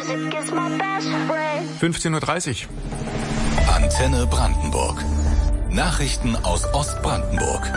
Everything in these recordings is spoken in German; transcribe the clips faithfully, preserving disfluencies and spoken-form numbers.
fünfzehn Uhr dreißig. Antenne Brandenburg. Nachrichten aus Ostbrandenburg.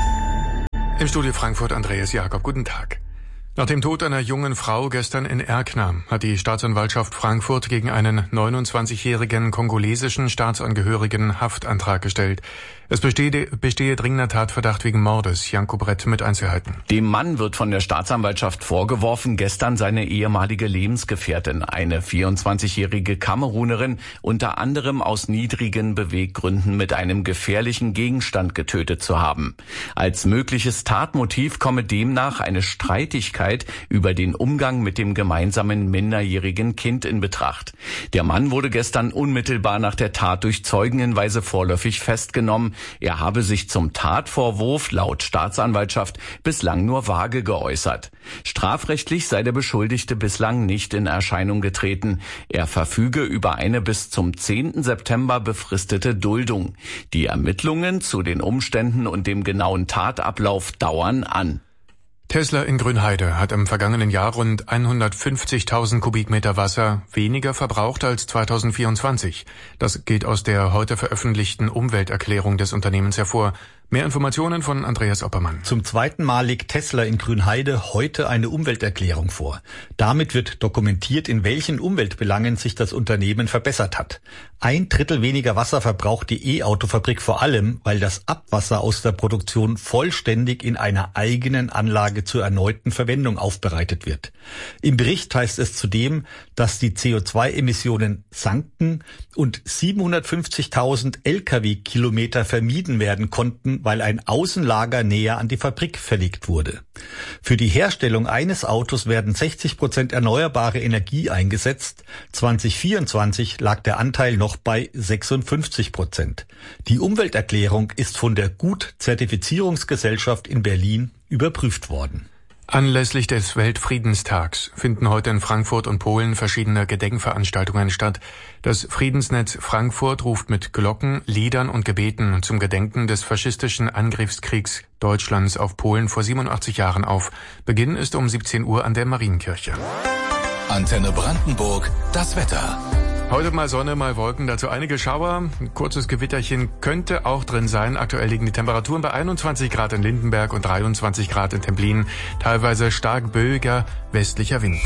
Im Studio Frankfurt Andreas Jakob. Guten Tag. Nach dem Tod einer jungen Frau gestern in Erkner hat die Staatsanwaltschaft Frankfurt gegen einen neunundzwanzigjährigen kongolesischen Staatsangehörigen Haftantrag gestellt. Es bestehe, bestehe dringender Tatverdacht wegen Mordes. Janko Brett mit Einzelheiten. Dem Mann wird von der Staatsanwaltschaft vorgeworfen, gestern seine ehemalige Lebensgefährtin, eine vierundzwanzigjährige Kamerunerin, unter anderem aus niedrigen Beweggründen mit einem gefährlichen Gegenstand getötet zu haben. Als mögliches Tatmotiv komme demnach eine Streitigkeit über den Umgang mit dem gemeinsamen minderjährigen Kind in Betracht. Der Mann wurde gestern unmittelbar nach der Tat durch Zeugenhinweise vorläufig festgenommen. Er habe sich zum Tatvorwurf laut Staatsanwaltschaft bislang nur vage geäußert. Strafrechtlich sei der Beschuldigte bislang nicht in Erscheinung getreten. Er verfüge über eine bis zum zehnten September befristete Duldung. Die Ermittlungen zu den Umständen und dem genauen Tatablauf dauern an. Tesla in Grünheide hat im vergangenen Jahr rund hundertfünfzigtausend Kubikmeter Wasser weniger verbraucht als zweitausendvierundzwanzig. Das geht aus der heute veröffentlichten Umwelterklärung des Unternehmens hervor. Mehr Informationen von Andreas Oppermann. Zum zweiten Mal legt Tesla in Grünheide heute eine Umwelterklärung vor. Damit wird dokumentiert, in welchen Umweltbelangen sich das Unternehmen verbessert hat. Ein Drittel weniger Wasser verbraucht die E-Auto-Fabrik vor allem, weil das Abwasser aus der Produktion vollständig in einer eigenen Anlage zur erneuten Verwendung aufbereitet wird. Im Bericht heißt es zudem, dass die C O zwei Emissionen sanken und siebenhundertfünfzigtausend L K W-Kilometer vermieden werden konnten, weil ein Außenlager näher an die Fabrik verlegt wurde. Für die Herstellung eines Autos werden sechzig Prozent erneuerbare Energie eingesetzt. zweitausendvierundzwanzig lag der Anteil noch bei sechsundfünfzig Prozent. Die Umwelterklärung ist von der Gut-Zertifizierungsgesellschaft in Berlin überprüft worden. Anlässlich des Weltfriedenstags finden heute in Frankfurt und Polen verschiedene Gedenkveranstaltungen statt. Das Friedensnetz Frankfurt ruft mit Glocken, Liedern und Gebeten zum Gedenken des faschistischen Angriffskriegs Deutschlands auf Polen vor siebenundachtzig Jahren auf. Beginn ist um siebzehn Uhr an der Marienkirche. Antenne Brandenburg, das Wetter. Heute mal Sonne, mal Wolken, dazu einige Schauer. Ein kurzes Gewitterchen könnte auch drin sein. Aktuell liegen die Temperaturen bei einundzwanzig Grad in Lindenberg und dreiundzwanzig Grad in Templin. Teilweise stark böiger westlicher Wind.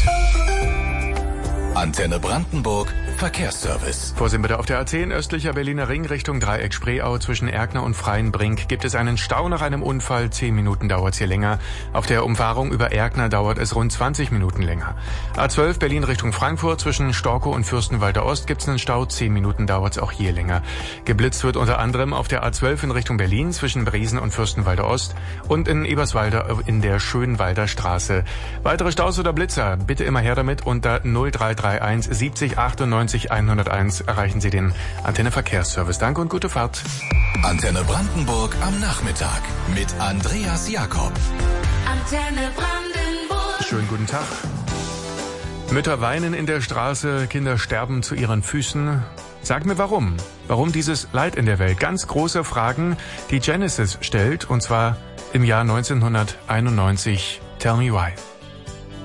Antenne Brandenburg, Verkehrsservice. Vorsicht bitte auf der A zehn östlicher Berliner Ring Richtung Dreieck Spreeau zwischen Erkner und Freienbrink gibt es einen Stau nach einem Unfall. Zehn Minuten dauert es hier länger. Auf der Umfahrung über Erkner dauert es rund zwanzig Minuten länger. A zwölf Berlin Richtung Frankfurt zwischen Storkow und Fürstenwalder Ost gibt es einen Stau. Zehn Minuten dauert es auch hier länger. Geblitzt wird unter anderem auf der A zwölf in Richtung Berlin zwischen Bresen und Fürstenwalder Ost und in Eberswalde in der Schönwalder Straße. Weitere Staus oder Blitzer, bitte immer her damit. Unter null drei drei eins siebzig achtundneunzig hunderteins erreichen Sie den Antenne Verkehrsservice. Danke und gute Fahrt. Antenne Brandenburg am Nachmittag mit Andreas Jakob. Antenne Brandenburg. Schönen guten Tag. Mütter weinen in der Straße, Kinder sterben zu ihren Füßen. Sag mir warum. Warum dieses Leid in der Welt? Ganz große Fragen, die Genesis stellt, und zwar im Jahr neunzehnhunderteinundneunzig. Tell me why.